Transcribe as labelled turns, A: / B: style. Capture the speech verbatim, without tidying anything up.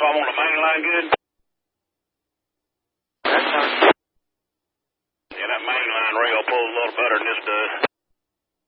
A: I'm on the main line good?
B: That sounds
A: Yeah, that main line rail pulls a little better than this does.